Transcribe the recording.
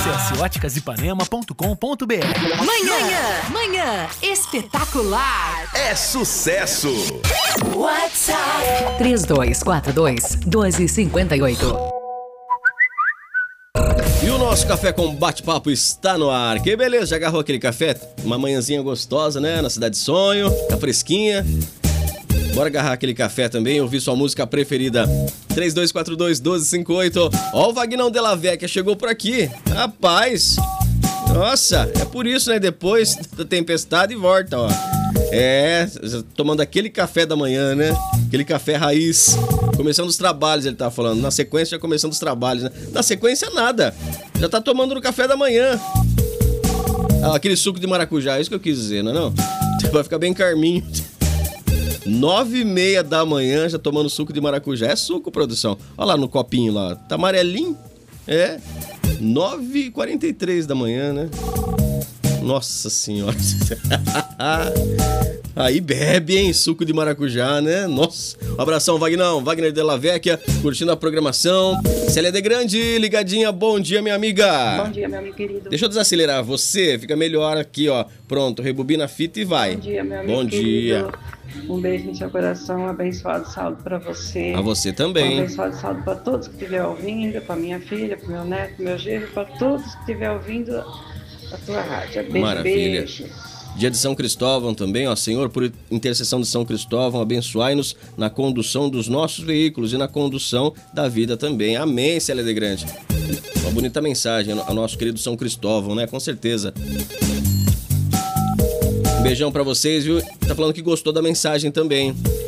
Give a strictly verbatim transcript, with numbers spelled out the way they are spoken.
Acesse óticas ipanema ponto com ponto br. Manhã, manhã espetacular. É sucesso. WhatsApp três dois quatro dois, um dois cinco oito. E o nosso café com bate-papo está no ar. Que beleza, já agarrou aquele café? Uma manhãzinha gostosa, né? Na Cidade Sonho, tá fresquinha. Bora agarrar aquele café também, ouvir sua música preferida. três dois quatro dois, um dois cinco oito. Ó, o Vagnão Della Vecchia chegou por aqui. Rapaz, nossa, é por isso, né? Depois da tempestade volta, ó. É, tomando aquele café da manhã, né? Aquele café raiz. Começando os trabalhos, ele tá falando. Na sequência, já começando os trabalhos, né? Na sequência, nada. Já tá tomando no café da manhã. Ah, aquele suco de maracujá, é isso que eu quis dizer, não é não? Vai ficar bem carminho. Nove e meia da manhã, já tomando suco de maracujá. É suco, produção. Olha lá no copinho lá. Tá amarelinho. É. Nove e quarenta e três da manhã, né? Nossa senhora. Aí bebe, hein? Suco de maracujá, né? Nossa. Um abração, Vagnão. Wagner Della Vecchia, curtindo a programação. Célia de Grande, ligadinha. Bom dia, minha amiga. Bom dia, meu amigo querido. Deixa eu desacelerar você. Fica melhor aqui, ó. Pronto, rebobina a fita e vai. Bom dia, meu amigo Bom querido. dia. Um beijo no seu coração, abençoado saúde para você. A você Um também. abençoado saúde para todos que estiver ouvindo, para minha filha, para meu neto, para meu genro, para todos que estiver ouvindo a tua rádio. Beijo, Maravilha. beijo. Dia de São Cristóvão também, ó. Senhor, por intercessão de São Cristóvão, abençoai-nos na condução dos nossos veículos e na condução da vida também. Amém, Célia de Grande. Uma bonita mensagem ao nosso querido São Cristóvão, né? Com certeza. Um beijão pra vocês, viu? Tá falando que gostou da mensagem também.